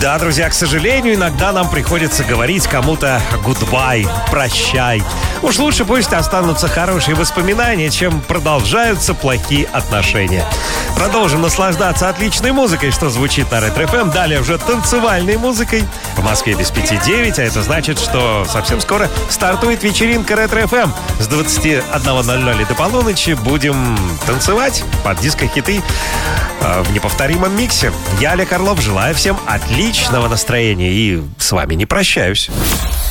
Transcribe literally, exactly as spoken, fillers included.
Да, друзья, к сожалению, иногда нам приходится говорить кому-то goodbye, прощай. Уж лучше пусть останутся хорошие воспоминания, чем продолжаются плохие отношения. Продолжим наслаждаться отличной музыкой, что звучит на Ретро-эф эм. Далее уже танцевальной музыкой. В Москве без пяти девять, а это значит, что совсем скоро стартует вечеринка Ретро-эф эм. С двадцати одного ноль ноль до полуночи будем танцевать под диско-хиты э, в неповторимом миксе. Я, Олег Орлов, желаю всем отличного настроения и с вами не прощаюсь.